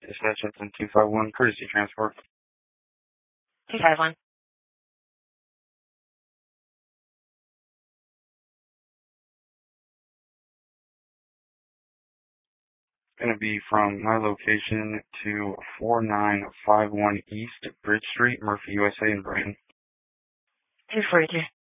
Dispatch Hudson 251, courtesy transport. 251. Going to be from my location to 4951 East Bridge Street, Murphy, USA in Brighton. 242.